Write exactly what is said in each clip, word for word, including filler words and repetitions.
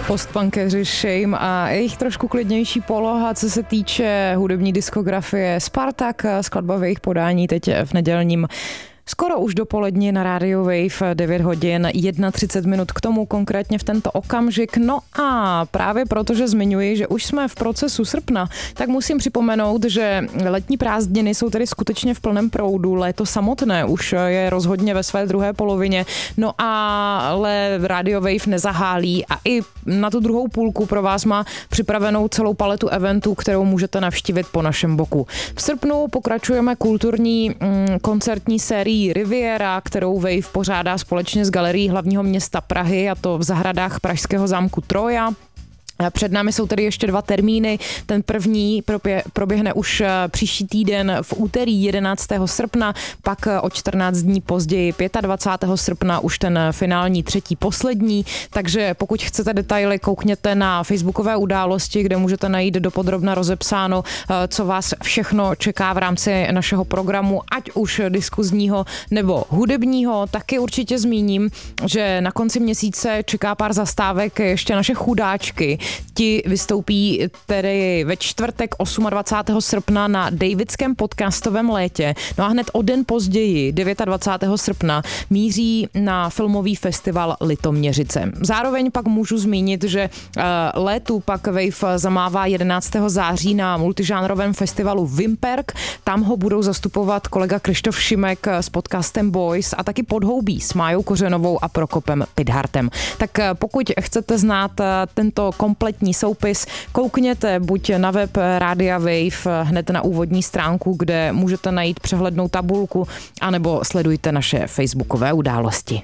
Postpunkeři Shame a jejich trošku klidnější poloha, co se týče hudební diskografie Spartak, skladba v jejich podání teď v nedělním skoro už dopolední na Radio Wave, devět hodin třicet jedna minut k tomu, konkrétně v tento okamžik. No a právě protože zmiňuji, že už jsme v procesu srpna, tak musím připomenout, že letní prázdniny jsou tedy skutečně v plném proudu. Léto samotné už je rozhodně ve své druhé polovině. No ale Radio Wave nezahálí a i na tu druhou půlku pro vás má připravenou celou paletu eventů, kterou můžete navštívit po našem boku. V srpnu pokračujeme kulturní mm, koncertní sérii Riviera, kterou Wave pořádá společně s Galerií hlavního města Prahy, a to v zahradách pražského zámku Troja. Před námi jsou tedy ještě dva termíny. Ten první proběhne už příští týden v úterý jedenáctého srpna, pak o čtrnáct dní později dvacátého pátého srpna už ten finální třetí poslední. Takže pokud chcete detaily, koukněte na facebookové události, kde můžete najít dopodrobna rozepsáno, co vás všechno čeká v rámci našeho programu, ať už diskuzního nebo hudebního. Taky určitě zmíním, že na konci měsíce čeká pár zastávek ještě naše chudáčky. Ti vystoupí tedy ve čtvrtek dvacátého osmého srpna na Davidském podcastovém létě. No a hned o den později, dvacátého devátého srpna, míří na filmový festival Litoměřice. Zároveň pak můžu zmínit, že létu pak Wave zamává jedenáctého září na multižánrovém festivalu Vimperk. Tam ho budou zastupovat kolega Krištof Šimek s podcastem Boys a taky Podhoubí s Májou Kořenovou a Prokopem Pidhartem. Tak pokud chcete znát tento kompletní soupis, koukněte buď na web Rádia Wave hned na úvodní stránku, kde můžete najít přehlednou tabulku, anebo sledujte naše facebookové události.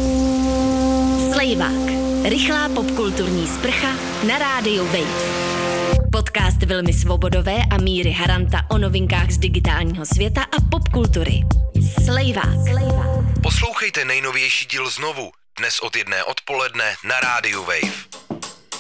Slejvák. Rychlá popkulturní sprcha na Rádiu Wave. Podcast Vilmy Svobodové a Míry Haranta o novinkách z digitálního světa a popkultury. Slejvák. Poslouchejte nejnovější díl znovu dnes od jedné odpoledne na Rádiu Wave.